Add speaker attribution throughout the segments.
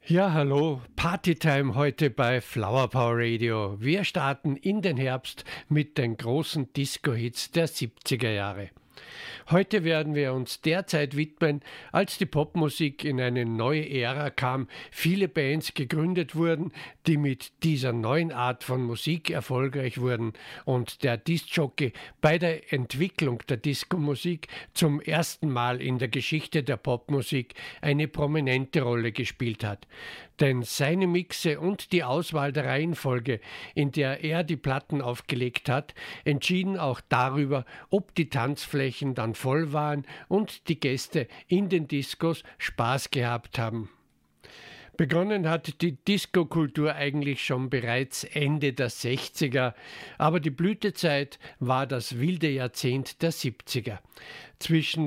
Speaker 1: Ja, hallo, Partytime heute bei Flower Power Radio. Wir starten in den Herbst mit den großen Disco-Hits der 70er Jahre. Heute werden wir uns der Zeit widmen, als die Popmusik in eine neue Ära kam, viele Bands gegründet wurden, die mit dieser neuen Art von Musik erfolgreich wurden und der Diskjockey bei der Entwicklung der Disco-Musik zum ersten Mal in der Geschichte der Popmusik eine prominente Rolle gespielt hat. Denn seine Mixe und die Auswahl der Reihenfolge, in der er die Platten aufgelegt hat, entschieden auch darüber, ob die Tanzflächen dann voll waren und die Gäste in den Diskos Spaß gehabt haben. Begonnen hat die Disco-Kultur eigentlich schon bereits Ende der 60er, aber die Blütezeit war das wilde Jahrzehnt der 70er. Zwischen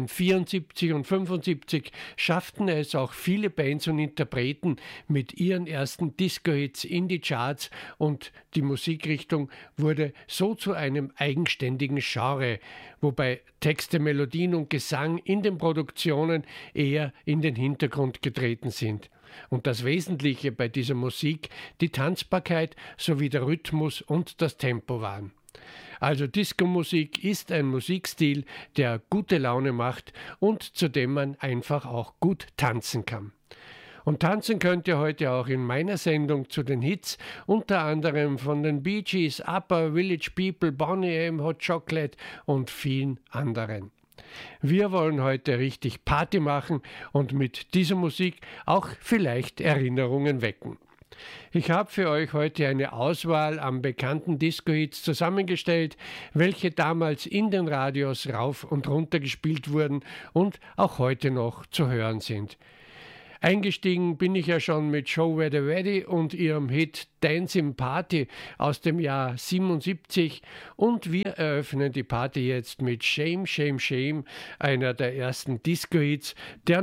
Speaker 1: 1974 und 1975 schafften es auch viele Bands und Interpreten mit ihren ersten Disco-Hits in die Charts und die Musikrichtung wurde so zu einem eigenständigen Genre, wobei Texte, Melodien und Gesang in den Produktionen eher in den Hintergrund getreten sind. Und das Wesentliche bei dieser Musik die Tanzbarkeit sowie der Rhythmus und das Tempo waren. Also Disco-Musik ist ein Musikstil, der gute Laune macht und zu dem man einfach auch gut tanzen kann. Und tanzen könnt ihr heute auch in meiner Sendung zu den Hits, unter anderem von den Bee Gees, Upper Village People, Boney M, Hot Chocolate und vielen anderen. Wir wollen heute richtig Party machen und mit dieser Musik auch vielleicht Erinnerungen wecken. Ich habe für euch heute eine Auswahl an bekannten Disco-Hits zusammengestellt, welche damals in den Radios rauf und runter gespielt wurden und auch heute noch zu hören sind. Eingestiegen bin ich ja schon mit Joe Weddy und ihrem Hit Dancing Party aus dem Jahr 77 und wir eröffnen die Party jetzt mit Shame, Shame, Shame, einer der ersten Disco-Hits, der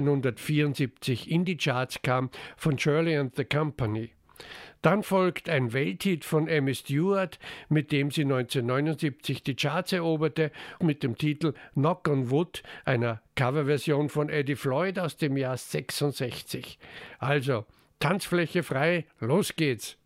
Speaker 1: 1974 in die Charts kam von Shirley and the Company. Dann folgt ein Welthit von Amy Stewart, mit dem sie 1979 die Charts eroberte, mit dem Titel Knock on Wood, einer Coverversion von Eddie Floyd aus dem Jahr 66. Also, Tanzfläche frei, los geht's!